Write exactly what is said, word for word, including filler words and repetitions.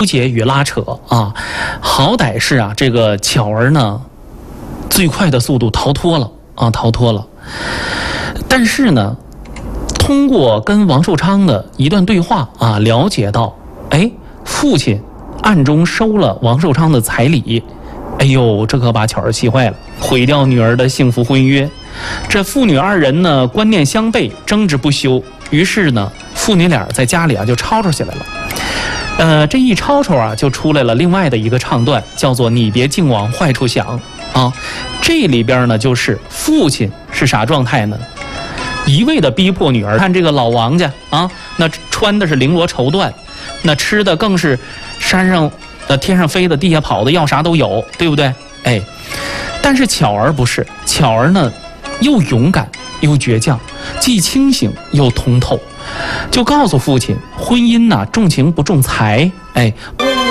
纠结与拉扯啊。好歹是啊，这个巧儿呢，最快的速度逃脱了啊，逃脱了。但是呢，通过跟王寿昌的一段对话啊，了解到，哎，父亲暗中收了王寿昌的彩礼。哎呦，这可把巧儿气坏了，毁掉女儿的幸福婚约。这父女二人呢，观念相悖，争执不休。于是呢，父女俩在家里啊就吵吵起来了。呃，这一吵吵啊，就出来了另外的一个唱段，叫做“你别净往坏处想”啊。这里边呢，就是父亲是啥状态呢？一味的逼迫女儿。看这个老王家啊，那穿的是绫罗绸缎，那吃的更是山上呃天上飞的地下跑的，要啥都有，对不对？哎，但是巧儿不是，巧儿呢又勇敢又倔强，既清醒又通透，就告诉父亲，婚姻呐、重情不重财，哎。